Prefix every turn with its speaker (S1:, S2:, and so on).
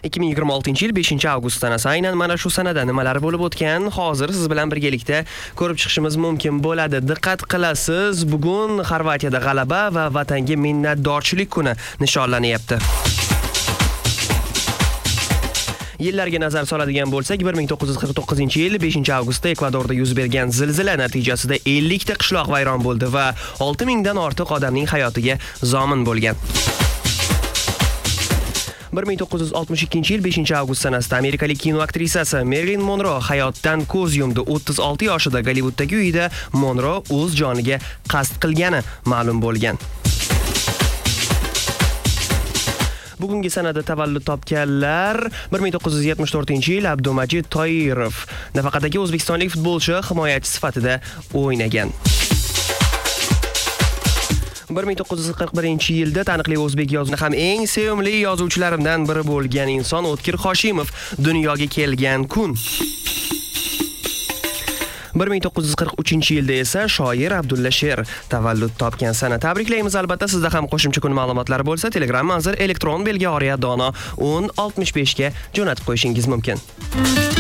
S1: 2026-yil 5-avgust sanasi aynan mana shu sanada nimalar bo'lib o'tgan, hozir siz bilan birgalikda ko'rib chiqishimiz mumkin bo'ladi. Diqqat qilasiz, bugun Xorvatiyada g'alaba va vatanga minnatdorchilik kuni nishonlanyapti. Yillarga nazar soladigan bo'lsak, 1949-yil 5-avgustda Ekvadorda yuz bergan zilzila natijasida 50 ta qishloq vayron bo'ldi va 6000 dan ortiq odamning hayotiga zomin bo'lgan. 1962-yil 5-avgust sanasida amerikalik kino aktrisasi Marilyn Monroe hayotdan ko'z yumdi. 36 yoshida Gollivuddagi uyida Monroe o'z joniga qasd qilgani ma'lum bo'lgan. Bugungi sanada tavallud topganlar 1974-yil Abdumajid Toirov nafaqatdagi o'zbekistonlik futbolchi himoyachi sifatida o'ynagan. 1941-yilda taniqli o'zbek yozuvchi ham eng sevimli yozuvchilarimdan biri bo'lgan inson O'tkir Hoshimov dunyoga kelgan kun. 1943-yilda esa shoir Abdulla Sher tavallud topgan sana. Tabriklaymiz. Albatta, sizda ham qo'shimcha kun ma'lumotlari bo'lsa, Telegram manzil elektron belgi Oriya Dono 1065 ga jo'natib qo'yishingiz mumkin.